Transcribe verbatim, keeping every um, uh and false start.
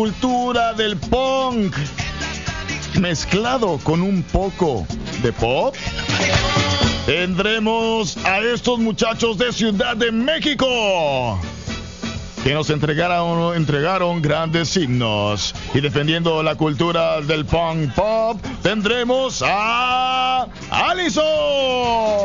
cultura del punk mezclado con un poco de pop. Tendremos a estos muchachos de Ciudad de México que nos entregaron, entregaron grandes himnos. Y defendiendo la cultura del punk pop, tendremos a Allison.